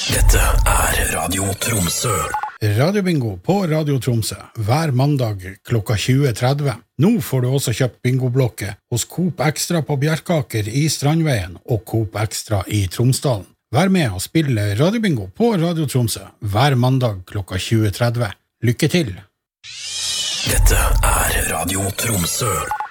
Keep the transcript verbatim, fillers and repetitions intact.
Dette er Radio Tromsø. Radiobingo på Radio Tromsø, hver mandag klokka tjue tretti. Nå får du også kjøpt bingoblokke hos Coop Extra på Bjerkaker i Strandveien og Coop Extra i Tromsdalen. Vær med og spille Radiobingo på Radio Tromsø, hver mandag klokka tjue tretti. Lykke til! Dette er Radio Tromsø.